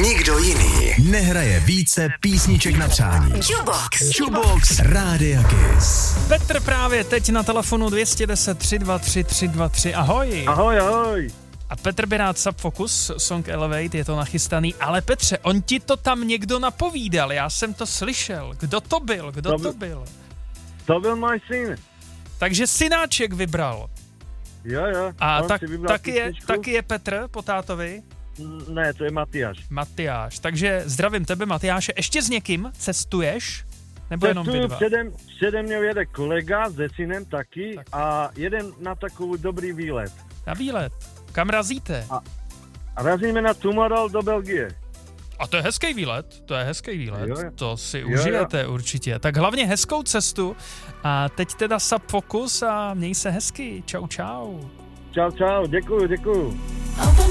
nikdo jiný nehraje více písniček na přání. Jukebox Rádia Kiss. Petr právě teď na telefonu 210 323 323. Ahoj. Ahoj. A Petr by rád Subfocus, Song Elevate, je to nachystaný. Ale Petře, on ti to tam někdo napovídal, já jsem to slyšel. Kdo to byl? To byl můj syn. Takže synáček vybral. Jo. A taky je Petr po tátovi? Ne, to je Matyáš. Takže zdravím tebe, Matyáše. Ještě s někým cestuješ? Nebo jenom vy dva? Přede mnou jede kolega se synem taky a jeden na takový dobrý výlet. Na výlet? Kam razíte? A razíme na Tomorrowland do Belgie. A to je hezký výlet. Jo. To si užijete určitě. Tak hlavně hezkou cestu. A teď teda Subfocus a měj se hezky. Čau. Čau, děkuju.